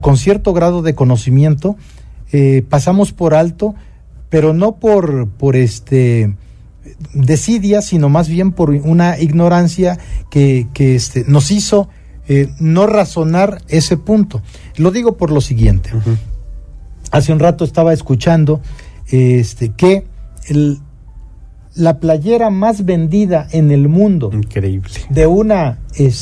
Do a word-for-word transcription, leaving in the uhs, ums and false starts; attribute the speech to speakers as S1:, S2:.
S1: con cierto grado de conocimiento, eh, pasamos por alto, pero no por, por este desidia, sino más bien por una ignorancia que, que este, nos hizo eh, no razonar ese punto. Lo digo por lo siguiente. Uh-huh. Hace un rato estaba escuchando este, que el, la playera más vendida en el mundo,
S2: increíble,
S1: de una este,